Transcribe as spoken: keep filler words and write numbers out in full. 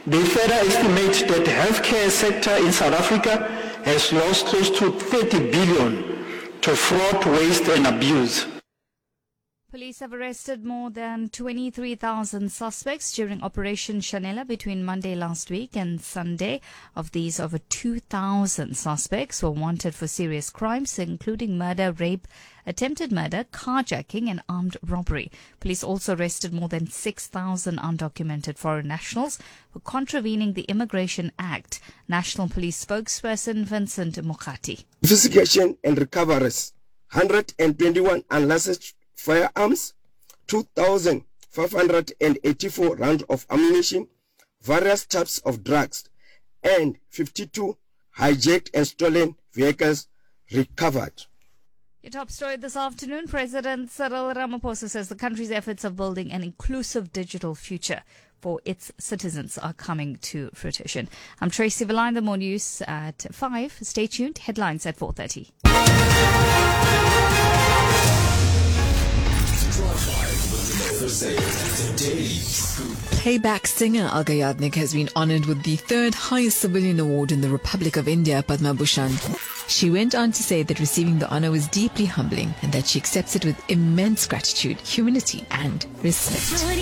They further estimate that the healthcare sector in South Africa has lost close to thirty billion to fraud, waste and abuse. Police have arrested more than twenty-three thousand suspects during Operation Shanela between Monday last week and Sunday. Of these, over two thousand suspects were wanted for serious crimes, including murder, rape, attempted murder, carjacking and armed robbery. Police also arrested more than six thousand undocumented foreign nationals for contravening the Immigration Act. National Police spokesperson Vincent Mokati. Investigation and recoveries, one hundred twenty-one unlicensed firearms, two thousand five hundred eighty-four rounds of ammunition, various types of drugs, and fifty-two hijacked and stolen vehicles recovered. Your top story this afternoon, President Cyril Ramaphosa says the country's efforts of building an inclusive digital future for its citizens are coming to fruition. I'm Tracy Villain, the more news at five. Stay tuned. Headlines at four thirty. Playback singer Alka Yagnik has been honored with the third highest civilian award in the Republic of India, Padma Bhushan. She went on to say that receiving the honor was deeply humbling and that she accepts it with immense gratitude, humility and respect.